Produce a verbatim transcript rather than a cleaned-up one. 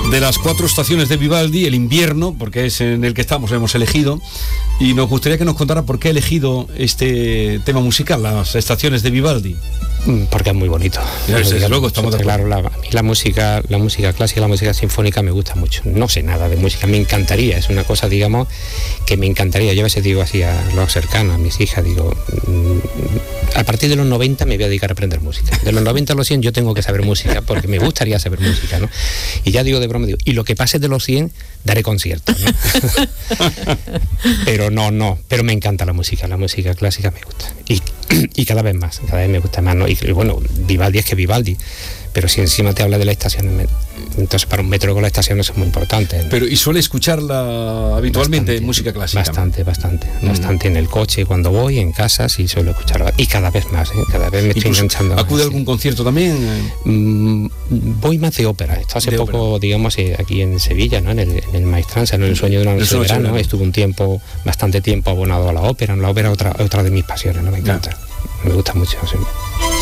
de las cuatro estaciones de Vivaldi, el invierno, porque es en el que estamos, lo hemos elegido, y nos gustaría que nos contara por qué ha elegido este tema musical, las estaciones de Vivaldi. Porque es muy bonito. Ya, desde digo, luego estamos de claro, la, a mí la música, la música clásica, la música sinfónica me gusta mucho. No sé nada de música, me encantaría, es una cosa, digamos, que me encantaría. Yo a veces digo así a los cercanos, a mis hijas, digo, a partir de los noventa me voy a dedicar a aprender música. De los noventa a los cien yo tengo que saber música, porque me gustaría saber música, ¿no? Y ya digo de broma, digo, y lo que pase de los cien, daré conciertos, ¿no? Pero no, no, pero me encanta la música, la música clásica me gusta. Y, y cada vez más, cada vez me gusta más, ¿no? Y, y bueno, Vivaldi es que Vivaldi, pero si encima te habla de la estación, entonces para un metro con la estación eso es muy importante, ¿no? Pero ¿y suele escucharla habitualmente, bastante, música clásica? Bastante, bastante, mm. bastante en el coche, cuando voy, en casa, sí suelo escucharla. Y cada vez más, ¿eh? Cada vez me estoy enganchando. ¿Acude a algún sí. concierto también? Mm, voy más de ópera. Esto hace de poco, ópera. digamos, aquí en Sevilla, ¿no? En el, en el Maestranza, ¿no? En el sueño de una noche de verano, verano. Estuve un tiempo, bastante tiempo abonado a la ópera. La ópera es otra, otra de mis pasiones, ¿no? Me encanta. No. Me gusta mucho, sí.